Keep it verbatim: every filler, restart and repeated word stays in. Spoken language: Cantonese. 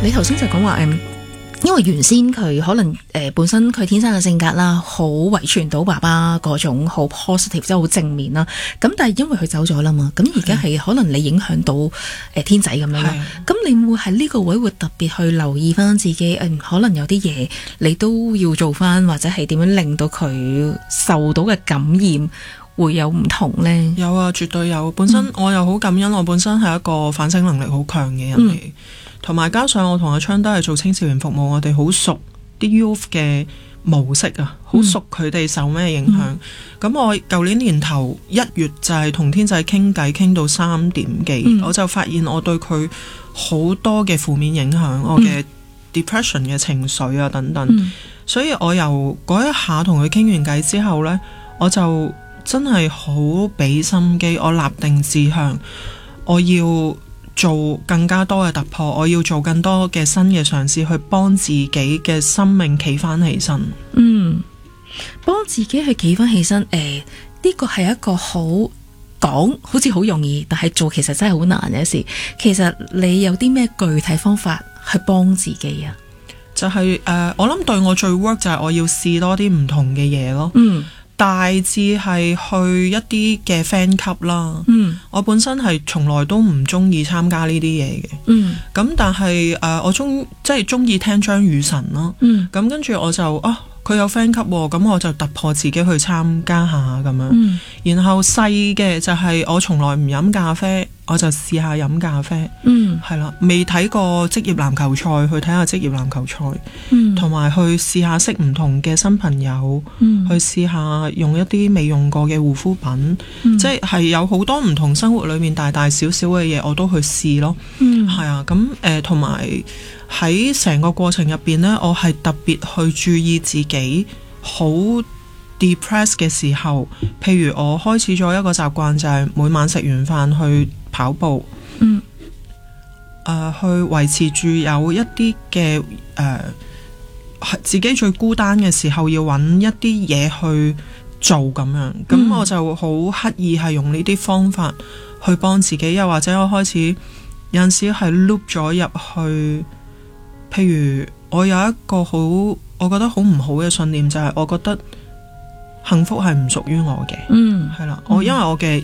你頭先就講話誒，因為原先佢可能誒、呃、本身佢天生嘅性格啦，好遺傳到爸爸嗰種好 positive，即係好正面啦。咁但係因為佢走咗啦嘛，咁而家係可能你影響到誒、呃、天仔咁樣啦。咁你會喺呢個位會特別去留意翻自己誒、呃，可能有啲嘢你都要做翻，或者係點樣令到佢受到嘅感染會有唔同呢？ 有啊，絕對有。本身我又好感恩，我本身係一個反省能力好強嘅人嚟。嗯同埋加上我同阿昌都係做青少年服務，我哋好熟啲 youth 嘅模式啊，好熟佢哋受咩影響。咁、嗯、我舊年年頭一月就係同天仔傾偈，傾到三點幾、嗯，我就發現我對佢好多嘅負面影響，嗯、我嘅 depression 嘅情緒啊等等。嗯、所以我由嗰一下同佢傾完偈之後呢，我就真係好俾心機，我立定志向，我要做更加多嘅突破，我要做更多嘅新嘅嘗試，去幫自己嘅生命企翻起身。 嗯，幫自己去企翻起身，誒、呃，呢個係一個好講，好似好容易，但係做其實真係好難嘅事。其實你有啲咩具體方法去幫自己啊？ 就係、是、誒、呃，我諗對我最 work 就係我要試多啲唔同嘅嘢咯。嗯。大致係去一啲嘅 fan club 啦，嗯、我本身係從來都唔中意參加呢啲嘢嘅，咁、嗯、但係誒、呃、我中即係中意聽張雨晨咯，咁、嗯、跟住我就啊佢有 fan club 喎，咁我就突破自己去參加下咁樣，嗯、然後細嘅就係我從來唔飲咖啡，我就試下飲咖啡，係啦、嗯，未睇過職業籃球賽，去睇下職業籃球賽，同埋、嗯、去試下識唔同嘅新朋友，嗯、去試下用一啲未用過嘅護膚品，嗯、即係有好多唔同生活裏面大大小小嘅嘢我都去試咯，係啊、嗯，咁誒同埋喺成個過程入邊呢，我係特別去注意自己好 depressed 嘅時候，譬如我開始咗一個習慣，就係每晚食完飯去跑步，嗯，誒、呃，去維持住有一啲嘅誒，自己最孤單嘅時候要揾一啲嘢去做咁樣，咁、嗯、我就好刻意係用呢啲方法去幫自己，又或者我開始有陣時係 loop 咗入去。譬如我有一個好，我覺得好唔好嘅信念，就係我覺得幸福係唔屬於我嘅，嗯，係啦，我因為我嘅